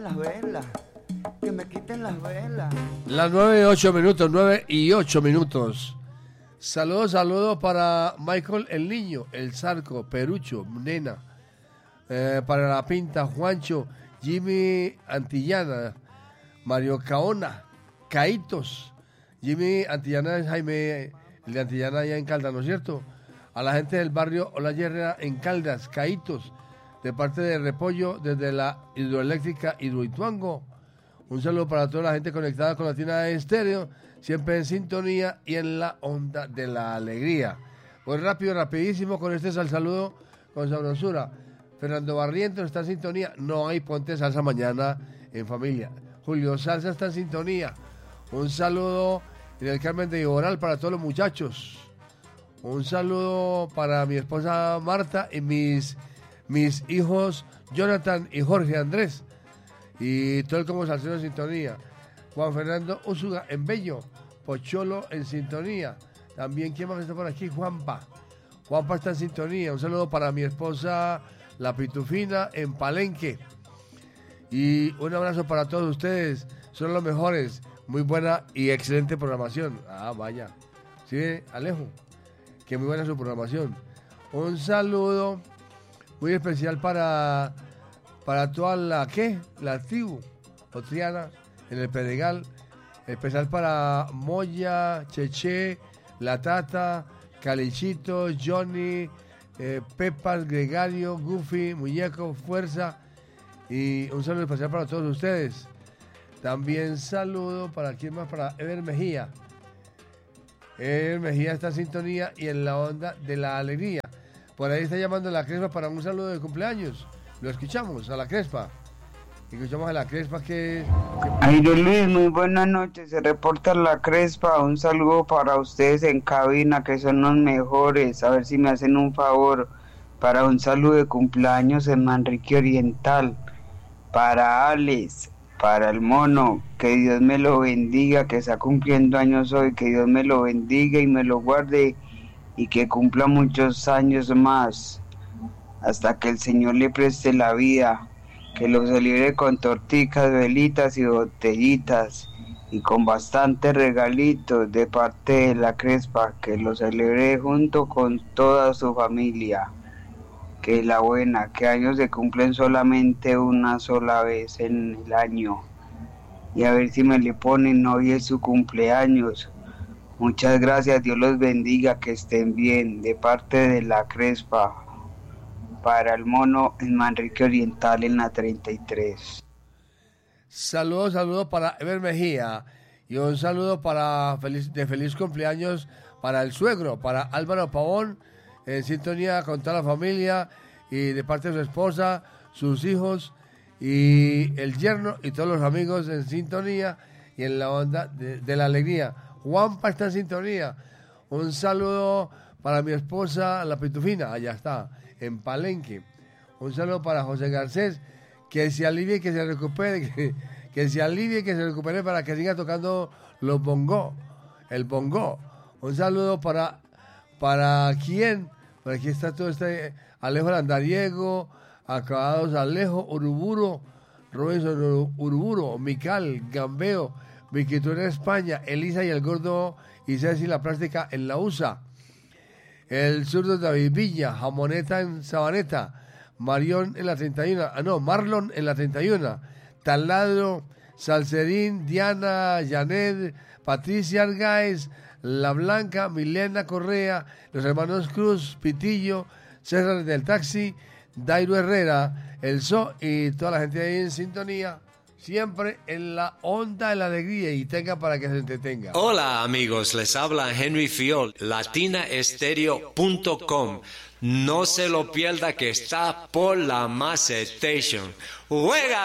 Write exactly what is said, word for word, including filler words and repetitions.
las velas, que me quiten las velas. Las nueve y ocho minutos, nueve y ocho minutos. Saludos, saludos para Michael el Niño, el Zarco, Perucho, Nena, eh, para la Pinta, Juancho, Jimmy Antillana, Mario Caona, Caitos. Jimmy Antillana es Jaime, el de Antillana allá en Caldas, ¿no es cierto? A la gente del barrio Olayerra en Caldas, Caitos, de parte de Repollo, desde la hidroeléctrica Hidroituango. Un saludo para toda la gente conectada con Latina Estéreo, siempre en sintonía y en la onda de la alegría. Pues rápido, rapidísimo, con este sal saludo con sabrosura. Fernando Barrientos está en sintonía. No hay ponte salsa mañana en familia. Julio Salsa está en sintonía. Un saludo en el Carmen de Iboral para todos los muchachos. Un saludo para mi esposa Marta y mis, mis hijos Jonathan y Jorge Andrés. Y todo el como salsero en sintonía. Juan Fernando Úsuga en Bello. Pocholo en sintonía. También, ¿quién más está por aquí? Juanpa. Juanpa está en sintonía. Un saludo para mi esposa La Pitufina en Palenque. Y un abrazo para todos ustedes. Son los mejores. Muy buena y excelente programación. Ah, vaya. ¿Sí, Alejo? Que muy buena su programación. Un saludo muy especial para... Para toda la, ¿qué? La tribu Otriana en el Pedregal. Especial para Moya, Cheche, La Tata, Calichito, Johnny, eh, Pepas, Gregario, Goofy, Muñeco, Fuerza. Y un saludo especial para todos ustedes. También saludo para quién más, para Ever Mejía. Ever Mejía está en sintonía y en la onda de la alegría. Por ahí está llamando a la Crespa para un saludo de cumpleaños. Lo escuchamos a la Crespa. Escuchamos a la Crespa que... Airo Luis, muy buenas noches. Se reporta la Crespa. Un saludo para ustedes en cabina, que son los mejores. A ver si me hacen un favor. Para un saludo de cumpleaños en Manrique Oriental. Para Alex, para el mono. Que Dios me lo bendiga, que está cumpliendo años hoy. Que Dios me lo bendiga y me lo guarde. Y que cumpla muchos años más. Hasta que el Señor le preste la vida, que lo celebre con torticas, velitas y botellitas, y con bastantes regalitos de parte de la Crespa, que lo celebre junto con toda su familia. Que la buena, que años se cumplen solamente una sola vez en el año, y a ver si me le ponen hoy es su cumpleaños. Muchas gracias, Dios los bendiga, que estén bien, de parte de la Crespa. Para el mono en Manrique Oriental en la treinta y tres. Saludos, saludos para Ever Mejía. Y un saludo para feliz, de feliz cumpleaños para el suegro, para Álvaro Pavón, en sintonía con toda la familia y de parte de su esposa, sus hijos y el yerno y todos los amigos en sintonía y en la onda de, de la alegría. Juanpa está en sintonía. Un saludo para mi esposa, la Pitufina, allá está, en Palenque. Un saludo para José Garcés, que se alivie y que se recupere, que, que se alivie y que se recupere para que siga tocando los bongó, el bongó. Un saludo para, para quién, por aquí está todo este, Alejo Landariego, Acabados Alejo, Uruburo, Robinson Uruburo, Mical, Gambeo, Viquitura España, Elisa y el Gordo y Ceci la Plástica en la U S A. El zurdo David Villa, Jamoneta en Sabaneta, Marión en la treinta y uno, ah no, Marlon en la treinta y uno, Taladro, Salcerín, Diana, Janet, Patricia Argáez, La Blanca, Milena Correa, los hermanos Cruz, Pitillo, César del Taxi, Dairo Herrera, El So y toda la gente ahí en sintonía. Siempre en la onda de la alegría y tenga para que se entretenga. Hola amigos, les habla Henry Fiol, latina estéreo punto com. No se lo pierda que está por la Macetation. ¡Juega!